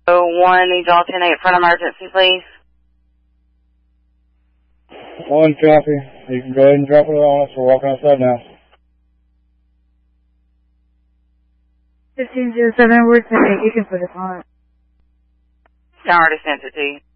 1 needs all 10-8 front emergency, please. 1 copy. You can go ahead and drop it on us. We're walking outside now. 1507, we're sending. You can put it on. I already sent it to you.